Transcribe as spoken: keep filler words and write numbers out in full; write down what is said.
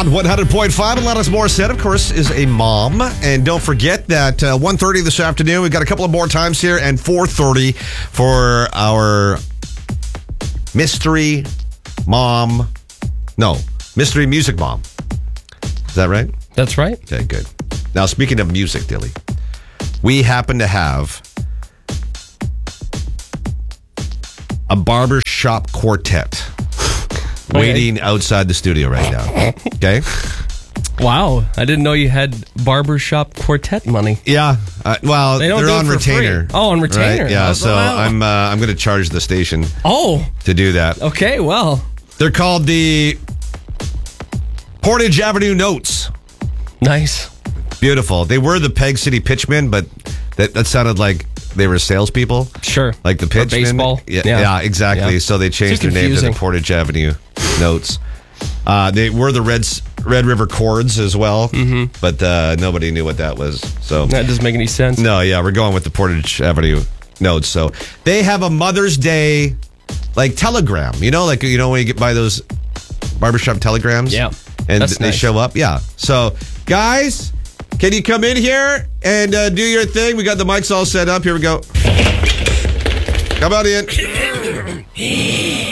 on one hundred point five. Alanis Morissette, of course, is a mom. And don't forget that uh, one thirty this afternoon, we've got a couple of more times here, and four thirty for our mystery mom. No, mystery music mom. Is that right? That's right. Okay, good. Now, speaking of music, Dilly, we happen to have a barbershop quartet waiting outside the studio right now. Okay? Wow. I didn't know you had barbershop quartet money. Yeah. Uh, well, They don't they're do it on for retainer. free. Oh, on retainer. Right? Yeah, Oh, so wow. I'm uh, I'm going to charge the station Oh, to do that. okay. Well, They're called the Portage Avenue Notes. nice. Beautiful. They were the Peg City Pitchmen, but that, that sounded like they were salespeople. Sure. Like the Or pitchmen. baseball. Yeah, yeah. exactly. Yeah. So they changed Too their name to the confusing. Portage Avenue Notes. Uh, they were the Red, Red River Chords as well, mm-hmm. but uh, nobody knew what that was. So That doesn't make any sense. no, yeah, we're going with the Portage Avenue Notes. So they have a Mother's Day like telegram. You know, like you know when you get by those barbershop telegrams. Yeah, and that's they nice. show up. Yeah. So guys, can you come in here and uh, do your thing? We got the mics all set up. Here we go. Come on in.